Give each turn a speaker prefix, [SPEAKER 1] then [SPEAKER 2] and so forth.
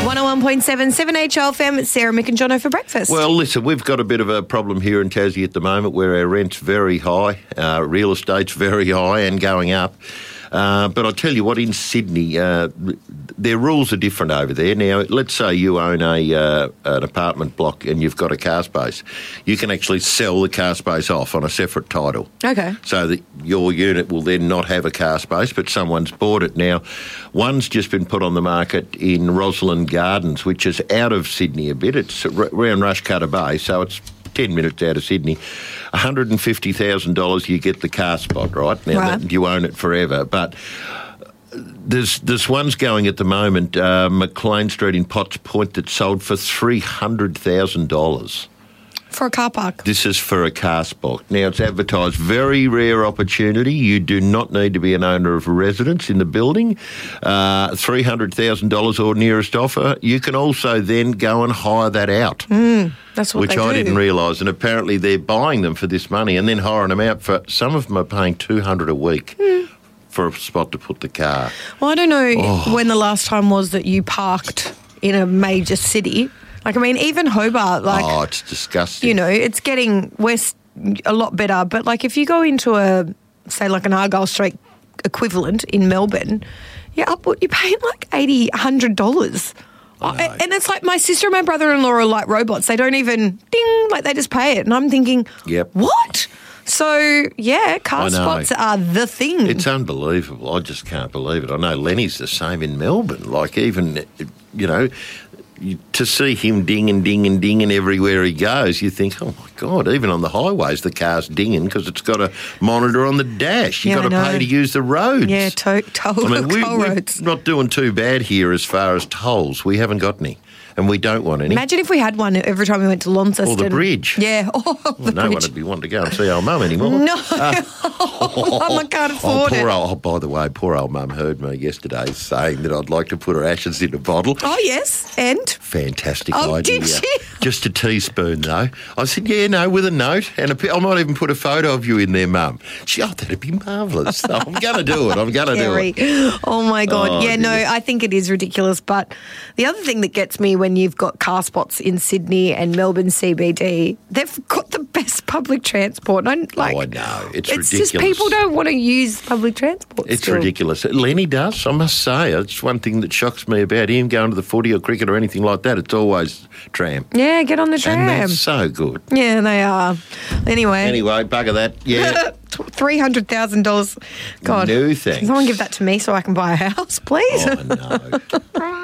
[SPEAKER 1] 101.7 7HLFM. It's Sarah, Mick and Jono for breakfast.
[SPEAKER 2] Well, listen, we've got a bit of a problem here in Tassie at the moment where our rent's very high, real estate's very high and going up. But I'll tell you what, in Sydney, their rules are different over there. Now, let's say you own an apartment block and you've got a car space. You can actually sell the car space off on a separate title.
[SPEAKER 1] Okay.
[SPEAKER 2] So that your unit will then not have a car space, but someone's bought it. Now, one's just been put on the market in Rosalind Gardens, which is out of Sydney a bit. It's around Rushcutter Bay, so it's 10 minutes out of Sydney. $150,000, you get the car spot, right? Now, you own it forever. But there's ones going at the moment, McLean Street in Potts Point, that sold for $300,000.
[SPEAKER 1] For a car park?
[SPEAKER 2] This is for a car spot. Now, it's advertised, very rare opportunity. You do not need to be an owner of a residence in the building. $300,000 or nearest offer. You can also then go and hire that out.
[SPEAKER 1] That's what
[SPEAKER 2] which
[SPEAKER 1] they do.
[SPEAKER 2] I didn't realise. And apparently they're buying them for this money and then hiring them out for, some of them are paying $200 a week for a spot to put the car.
[SPEAKER 1] Well, I don't know when the last time was that you parked in a major city. Like, I mean, even Hobart, like...
[SPEAKER 2] Oh, it's disgusting.
[SPEAKER 1] You know, it's getting west a lot better. But, like, if you go into say, like an Argyle Street equivalent in Melbourne, you're paying like $80, $100. And it's like my sister and my brother-in-law are like robots. They don't even ding, like they just pay it. And I'm thinking, what? So, yeah, car spots are the thing.
[SPEAKER 2] It's unbelievable. I just can't believe it. I know Lenny's the same in Melbourne. Like, even, you know... to see him dinging everywhere he goes, you think, oh, my God, even on the highways the car's dinging because it's got a monitor on the dash. You've got to pay to use the roads.
[SPEAKER 1] Yeah, toll roads.
[SPEAKER 2] We're not doing too bad here as far as tolls. We haven't got any. And we don't want any.
[SPEAKER 1] Imagine if we had one every time we went to Launceston.
[SPEAKER 2] Or the bridge.
[SPEAKER 1] Yeah.
[SPEAKER 2] No one would be wanting to go and see old mum anymore.
[SPEAKER 1] No. I can't afford it.
[SPEAKER 2] By the way, poor old mum heard me yesterday saying that I'd like to put her ashes in a bottle.
[SPEAKER 1] Oh, yes. And?
[SPEAKER 2] Fantastic
[SPEAKER 1] idea.
[SPEAKER 2] Did she? Just a teaspoon, though. I said, yeah, no, with a note. And I might even put a photo of you in there, mum. That'd be marvellous. So I'm going to do it. I'm going to do it.
[SPEAKER 1] Oh, my God.
[SPEAKER 2] Oh,
[SPEAKER 1] yeah, no, I think it is ridiculous. But the other thing that gets me when you've got car spots in Sydney and Melbourne CBD, they've got the best public transport. I know.
[SPEAKER 2] It's ridiculous.
[SPEAKER 1] It's just people don't want to use public transport.
[SPEAKER 2] It's ridiculous. Lenny does, I must say. It's one thing that shocks me about him going to the footy or cricket or anything like that. It's always tram.
[SPEAKER 1] Yeah, get on the tram.
[SPEAKER 2] And that's so good.
[SPEAKER 1] Yeah, they are. Anyway,
[SPEAKER 2] bugger that. Yeah.
[SPEAKER 1] $300,000. God.
[SPEAKER 2] No thanks.
[SPEAKER 1] Can someone give that to me so I can buy a house, please?
[SPEAKER 2] Oh, no.